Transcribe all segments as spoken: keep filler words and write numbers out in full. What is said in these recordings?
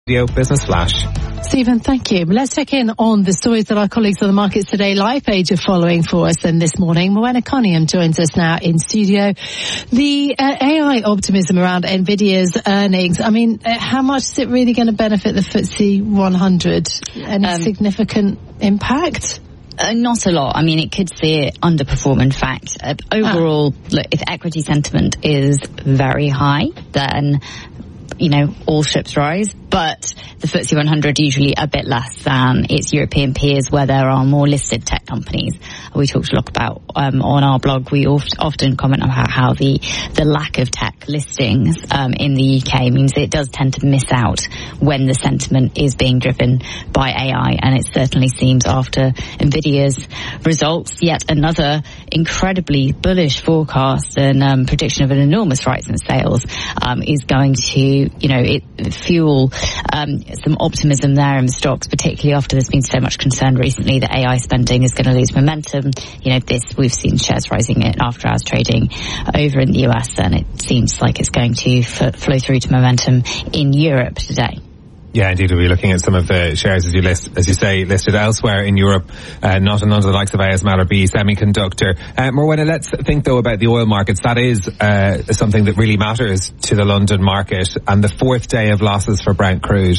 Business Flash. Stephen, thank you. Let's check in on the stories that our colleagues on the Markets Today live page are following for us then this morning. Morwenna Cunningham joins us now in studio. The uh, A I optimism around NVIDIA's earnings, I mean, uh, how much is it really going to benefit the F T S E one hundred? Any um, significant impact? Uh, not a lot. I mean, it could see it underperform, in fact. Uh, overall, ah. look, if equity sentiment is very high, then, you know, all ships rise. But the F T S E one hundred usually a bit less than its European peers where there are more listed tech companies. We talked a lot about um, on our blog. We oft, often comment on how, how the the lack of tech listings um, in the U K means it does tend to miss out when the sentiment is being driven by A I. And it certainly seems after NVIDIA's results, yet another incredibly bullish forecast and um, prediction of an enormous rise in sales um, is going to, you know, it fuel Um, some optimism there in the stocks, particularly after there's been so much concern recently that A I spending is going to lose momentum. You know, this, we've seen shares rising in after hours trading over in the U S, and it seems like it's going to f- flow through to momentum in Europe today. Yeah, indeed, we'll be looking at some of the shares, as you list, as you say, listed elsewhere in Europe, uh, not under the likes of A S M L or B Semiconductor. Uh, Morwenna, let's think though about the oil markets. That is, uh, something that really matters to the London market, and the fourth day of losses for Brent crude.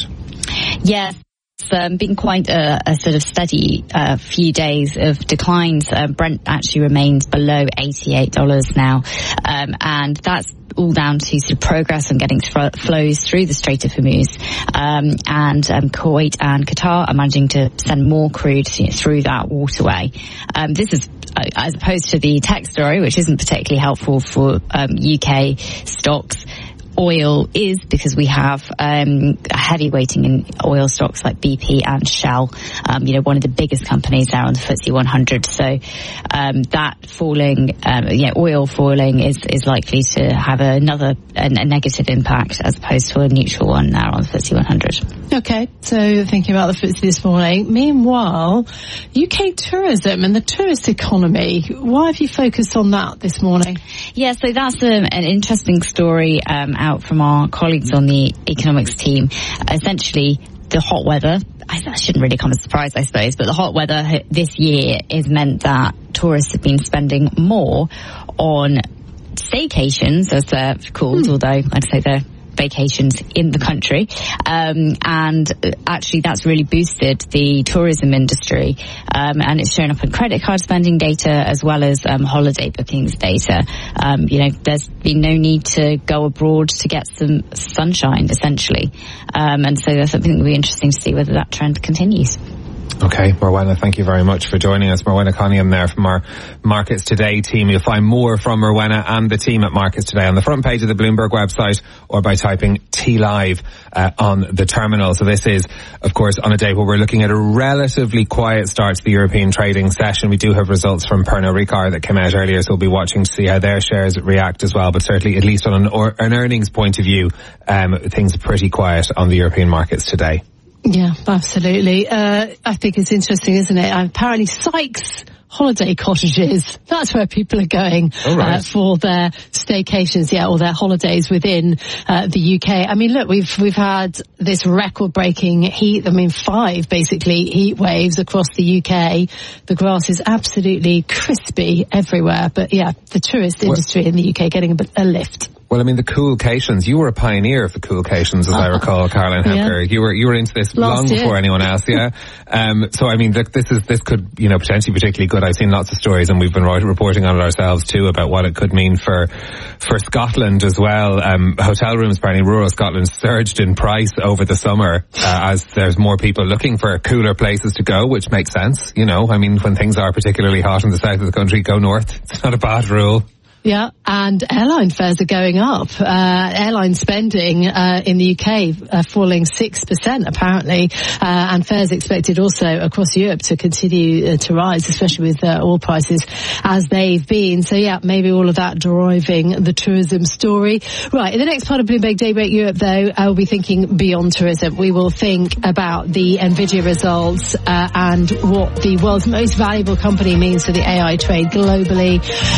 Yes. It's um, been quite a, a sort of steady uh, few days of declines. Uh, Brent actually remains below eighty-eight dollars now, um, and that's all down to sort of progress on getting th- flows through the Strait of Hormuz, um, and um, Kuwait and Qatar are managing to send more crude through that waterway. Um, this is uh, as opposed to the tech story, which isn't particularly helpful for um, U K stocks. Oil is, because we have um, a heavy weighting in oil stocks like B P and Shell, um, you know, one of the biggest companies there on the F T S E one hundred. So um, that falling, um, yeah, oil falling is, is likely to have another a, a negative impact as opposed to a neutral one now on the F T S E one hundred. Okay, so thinking about the F T S E this morning. Meanwhile, U K tourism and the tourist economy, why have you focused on that this morning? Yeah, so that's um, an interesting story um, out from our colleagues on the economics team. Essentially, the hot weather, I shouldn't really come as a surprise, I suppose, but the hot weather this year has meant that tourists have been spending more on staycations, as they're called, hmm. although I'd say they're vacations in the country, um, and actually that's really boosted the tourism industry, um, and it's shown up in credit card spending data as well as um, holiday bookings data. Um, you know, there's been no need to go abroad to get some sunshine, essentially, um, and so that's something that will be interesting to see whether that trend continues. Okay, Morwenna, thank you very much for joining us. Morwenna Cunningham there from our Markets Today team. You'll find more from Morwenna and the team at Markets Today on the front page of the Bloomberg website or by typing T Live uh, on the terminal. So this is, of course, on a day where we're looking at a relatively quiet start to the European trading session. We do have results from Pernod Ricard that came out earlier, so we'll be watching to see how their shares react as well. But certainly, at least on an, or, an earnings point of view, um, things are pretty quiet on the European markets today. Yeah, absolutely. Uh, I think it's interesting, isn't it? Apparently Sykes holiday cottages, that's where people are going oh, right. uh, for their staycations, yeah, or their holidays within uh, the U K. I mean, look, we've we've had this record-breaking heat, I mean, five, basically, heat waves across the U K. The grass is absolutely crispy everywhere. But, yeah, the tourist industry well, in the U K getting a, bit, a lift. Well, I mean, the coolcations, you were a pioneer of the coolcations, as uh, I recall, Caroline Hemker. Yeah. You were, you were into this Last long year. before anyone else, yeah? um, so, I mean, th- this is, this could, you know, potentially particularly good. I've seen lots of stories and we've been writing, reporting on it ourselves too about what it could mean for, for Scotland as well. Um, hotel rooms, apparently rural Scotland surged in price over the summer, uh, as there's more people looking for cooler places to go, which makes sense, you know. I mean, when things are particularly hot in the south of the country, go north. It's not a bad rule. Yeah, and airline fares are going up. Uh, airline spending uh, in the U K uh, falling six percent apparently, uh, and fares expected also across Europe to continue uh, to rise, especially with uh, oil prices as they've been. So yeah, maybe all of that driving the tourism story. Right, in the next part of Bloomberg Daybreak Europe though, I'll be thinking beyond tourism. We will think about the NVIDIA results uh, and what the world's most valuable company means for the A I trade globally,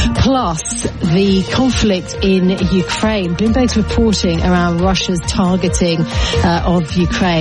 plus the conflict in Ukraine. Bloomberg's reporting around Russia's targeting uh, of Ukraine.